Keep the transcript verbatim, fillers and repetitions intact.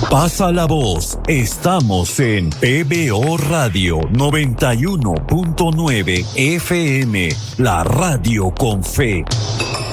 Pasa la voz. Estamos en P B O Radio noventa y uno punto nueve F M, la radio con fe.